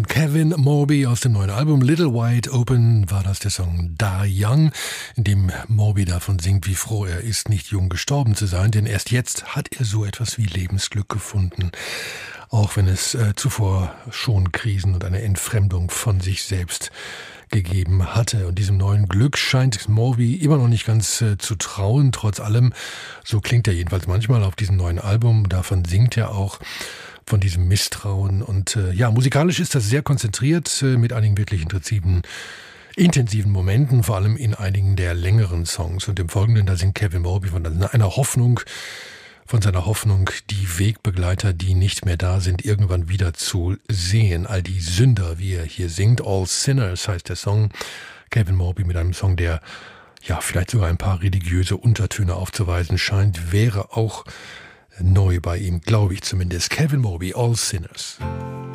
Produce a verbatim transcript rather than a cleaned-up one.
Kevin Morby aus dem neuen Album Little Wide Open war das der Song Die Young, in dem Morby davon singt, wie froh er ist, nicht jung gestorben zu sein, denn erst jetzt hat er so etwas wie Lebensglück gefunden, auch wenn es äh, zuvor schon Krisen und eine Entfremdung von sich selbst gegeben hatte. Und diesem neuen Glück scheint Morby immer noch nicht ganz äh, zu trauen, trotz allem. So klingt er jedenfalls manchmal auf diesem neuen Album, davon singt er auch, von diesem Misstrauen. Und äh, ja, musikalisch ist das sehr konzentriert, äh, mit einigen wirklich intensiven, intensiven Momenten, vor allem in einigen der längeren Songs. Und im Folgenden, da singt Kevin Morby von einer Hoffnung, von seiner Hoffnung, die Wegbegleiter, die nicht mehr da sind, irgendwann wieder zu sehen. All die Sünder, wie er hier singt. All Sinners heißt der Song. Kevin Morby mit einem Song, der ja vielleicht sogar ein paar religiöse Untertöne aufzuweisen scheint, wäre auch neu bei ihm, glaube ich zumindest. Kevin Morby, All Sinners.